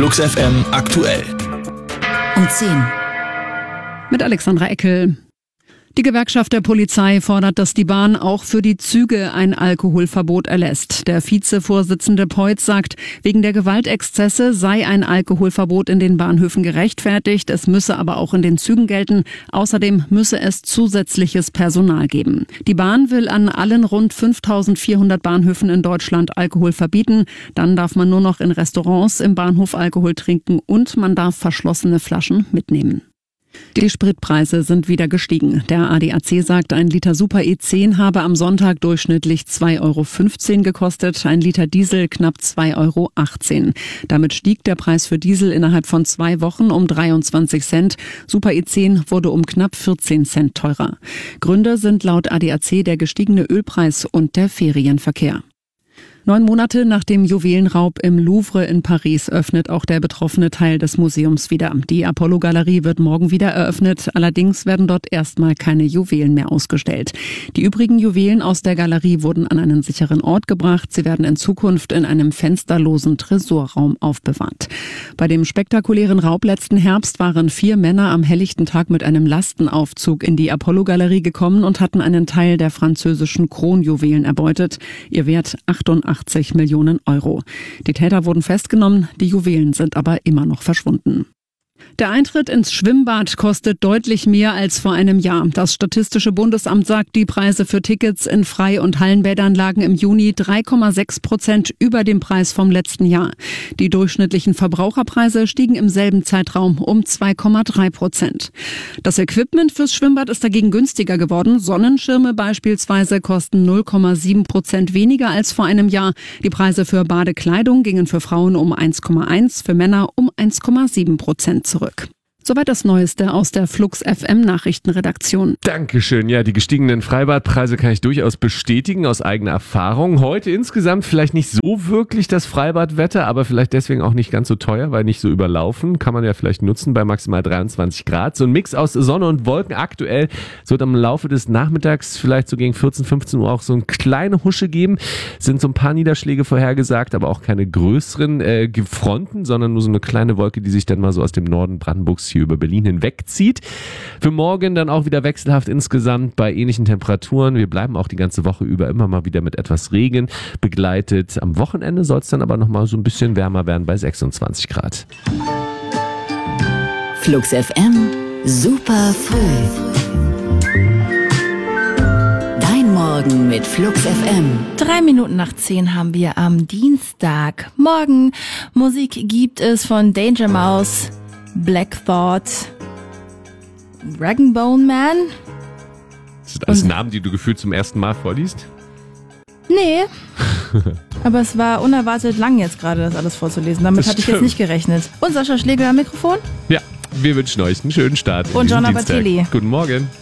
Flux FM aktuell. Um 10. Mit Alexandra Eckel. Die Gewerkschaft der Polizei fordert, dass die Bahn auch für die Züge ein Alkoholverbot erlässt. Der Vizevorsitzende Peutz sagt, wegen der Gewaltexzesse sei ein Alkoholverbot in den Bahnhöfen gerechtfertigt. Es müsse aber auch in den Zügen gelten. Außerdem müsse es zusätzliches Personal geben. Die Bahn will an allen rund 5.400 Bahnhöfen in Deutschland Alkohol verbieten. Dann darf man nur noch in Restaurants im Bahnhof Alkohol trinken und man darf verschlossene Flaschen mitnehmen. Die Spritpreise sind wieder gestiegen. Der ADAC sagt, ein Liter Super E10 habe am Sonntag durchschnittlich 2,15 € gekostet, ein Liter Diesel knapp 2,18 €. Damit stieg der Preis für Diesel innerhalb von 2 Wochen um 23 Cent. Super E10 wurde um knapp 14 Cent teurer. Gründe sind laut ADAC der gestiegene Ölpreis und der Ferienverkehr. 9 Monate nach dem Juwelenraub im Louvre in Paris öffnet auch der betroffene Teil des Museums wieder. Die Apollo-Galerie wird morgen wieder eröffnet. Allerdings werden dort erstmal keine Juwelen mehr ausgestellt. Die übrigen Juwelen aus der Galerie wurden an einen sicheren Ort gebracht. Sie werden in Zukunft in einem fensterlosen Tresorraum aufbewahrt. Bei dem spektakulären Raub letzten Herbst waren 4 Männer am helllichten Tag mit einem Lastenaufzug in die Apollo-Galerie gekommen und hatten einen Teil der französischen Kronjuwelen erbeutet. Ihr Wert 88 Millionen Euro. Die Täter wurden festgenommen, die Juwelen sind aber immer noch verschwunden. Der Eintritt ins Schwimmbad kostet deutlich mehr als vor einem Jahr. Das Statistische Bundesamt sagt, die Preise für Tickets in Frei- und Hallenbädern lagen im Juni 3,6% über dem Preis vom letzten Jahr. Die durchschnittlichen Verbraucherpreise stiegen im selben Zeitraum um 2,3%. Das Equipment fürs Schwimmbad ist dagegen günstiger geworden. Sonnenschirme beispielsweise kosten 0,7% weniger als vor einem Jahr. Die Preise für Badekleidung gingen für Frauen um 1,1%, für Männer um 1,7% zurück. Soweit das Neueste aus der Flux FM Nachrichtenredaktion. Dankeschön. Ja, die gestiegenen Freibadpreise kann ich durchaus bestätigen aus eigener Erfahrung. Heute insgesamt vielleicht nicht so wirklich das Freibadwetter, aber vielleicht deswegen auch nicht ganz so teuer, weil nicht so überlaufen. Kann man ja vielleicht nutzen bei maximal 23 Grad. So ein Mix aus Sonne und Wolken aktuell. Es wird am Laufe des Nachmittags vielleicht so gegen 14, 15 Uhr auch so eine kleine Husche geben. Es sind so ein paar Niederschläge vorhergesagt, aber auch keine größeren Fronten, sondern nur so eine kleine Wolke, die sich dann mal so aus dem Norden Brandenburgs hier über Berlin hinwegzieht. Für morgen dann auch wieder wechselhaft insgesamt bei ähnlichen Temperaturen. Wir bleiben auch die ganze Woche über immer mal wieder mit etwas Regen begleitet. Am Wochenende soll es dann aber nochmal so ein bisschen wärmer werden bei 26 Grad. Flux FM, super früh. Dein Morgen mit Flux FM. 3 Minuten nach 10 haben wir am Dienstag. Morgen Musik gibt es von Danger Mouse, Black Thought, Dragonbone Man. Das sind alles Namen, die du gefühlt zum ersten Mal vorliest? Nee. Aber es war unerwartet lang jetzt gerade, das alles vorzulesen. Damit hatte ich jetzt nicht gerechnet. Und Sascha Schlegel am Mikrofon? Ja, wir wünschen euch einen schönen Start. Und John Abatili. Guten Morgen.